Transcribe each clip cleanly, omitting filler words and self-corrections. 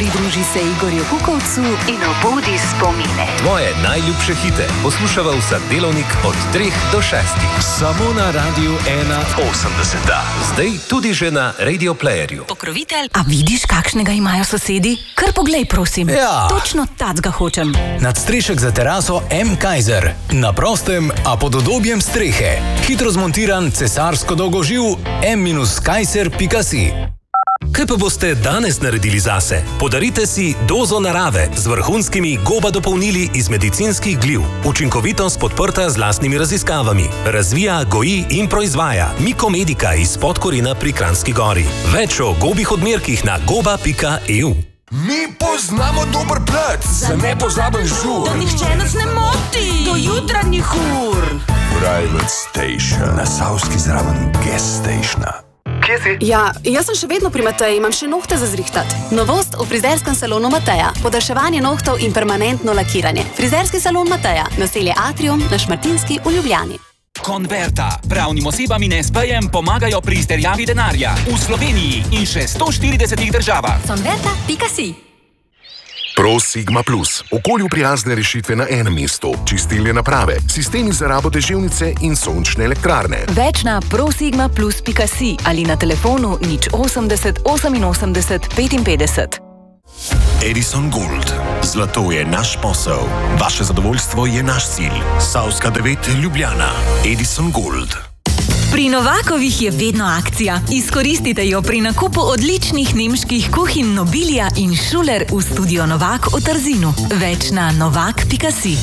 Pridruži se Igorju Kukovcu in obudi spomine. Tvoje najljubše hite poslušava vsak delovnik od 3 do 6. Samo na Radiu 81. Zdaj tudi že na Radio Playerju. Pokrovitelj. A vidiš, kakšnega imajo sosedi? Kar poglej, prosim. Ja. Točno tacga hočem. Nadstrešek za teraso M. Kaiser. Na prostem, a pod udobjem strehe. Hitro zmontiran cesarsko dolgoživ m-kaiser.si. Kaj pa boste danes naredili zase? Podarite si dozo narave z vrhunskimi goba dopolnili iz medicinskih gliv. Učinkovitost podprta z lastnimi raziskavami. Razvija, goji in proizvaja Mikomedika iz Podkorina pri Kranjski Gori. Več o gobih odmerkih na goba.eu. Mi poznamo dober plac za nepozaben žur. Da nihče nas ne moti do jutranjih ur. Private Station na Savski zraven Gas Stationa. Kje si? Ja, jaz sem še vedno pri Mateji, imam še nohte za zrihtat. Novost v frizerskem salonu Mateja. Podaljševanje nohtov in permanentno lakiranje. Frizerski salon Mateja. Naselje Atrium na Šmartinski v Ljubljani. Converta. Pravnim osebam in SP-jem pomagajo pri izterjavi denarja. V Sloveniji in še 140 državah. Converta.si. Pro Sigma Plus. Okolju prijazne rešitve na enem mestu. Čistilne naprave, sistemi za rabo deževnice in sončne elektrarne. Več na prosigmaplus.si ali na telefonu 080 88 55. Edison Gold. Zlato je naš posel. Vaše zadovoljstvo je naš cilj. Savska 9 Ljubljana. Edison Gold. Pri Novakovih je vedno akcija. Izkoristite jo pri nakupu odličnih nemških kuhinj Nobilia in Schuler v studio Novak v Trzinu. Več na novak.si.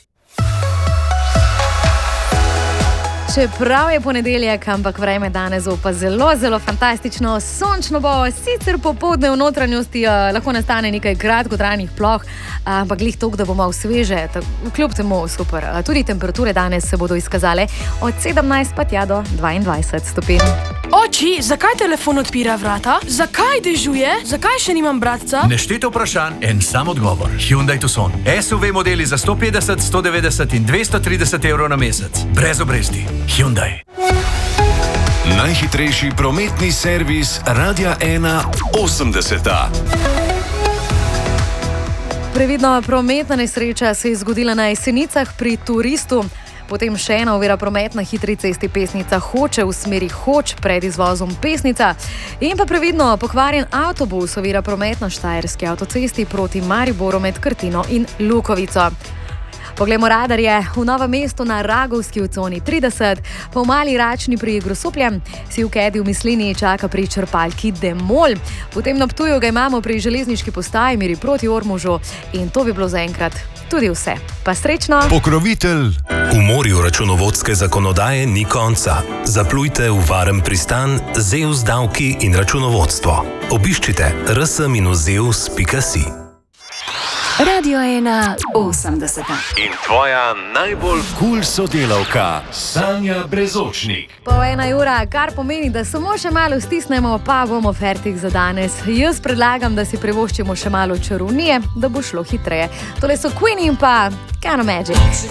Čeprav je ponedeljek, ampak vreme danes bo pa zelo, zelo fantastično. Sončno bo, sicer popoldne v notranjosti lahko nastane nekaj kratkotrajnih ploh, ampak glih toliko, da bo malo sveže, kljub temu super. Tudi temperature danes se bodo izkazale od 17 pa tja do 22 stopinj. Oči, zakaj telefon odpira vrata? Zakaj dežuje? Zakaj še nimam bratca? Nešteto vprašanj, en sam odgovor. Hyundai Tucson. SUV modeli za 150, 190 in 230 evrov na mesec. Brez obresti. Hyundai. Najhitrejši prometni servis Radia 81. Previdno, prometna nesreča se je zgodila na Jesenicah pri Turistu. Potem še ena ovira promet na hitri cesti Pesnica Hoče v smeri Hoč pred izvozom Pesnica. In pa previdno, pokvarjen avtobus ovira promet na Štajerski avtocesti proti Mariboru med Krtino in Lukovico. Poglejmo radarje. V Novem mestu na Ragovski v coni 30, pa v Mali Račni pri Grosupljem, si v Kedi v Mislini čaka pri črpalki Demol. Potem na Ptuju ga imamo pri železniški postaji Miri proti Ormožu in to bi bilo zaenkrat tudi vse. Pa srečno! Pokrovitelj. V morju računovodske zakonodaje ni konca. Zaplujte v varen pristan Zeus davki in računovodstvo. Obiščite rs-zeus.si. Radio 81. In tvoja najbolj cool sodelavka, Sanja Brezočnik. Po 1 ura, kar pomeni, da samo še malo stisnemo, pa bomo fertik za danes. Jaz predlagam, da si privoščimo še malo čarovnije, da bo šlo hitreje. Tole so Queen in pa Kind of Magic.